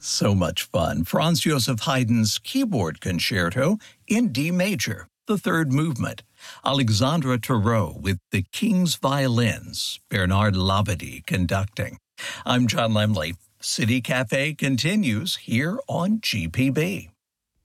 So much fun. Franz Joseph Haydn's Keyboard Concerto in D major, the third movement. Alexandra Tarot with the King's Violins, Bernard Labadie conducting. I'm John Lemley. City Cafe continues here on GPB.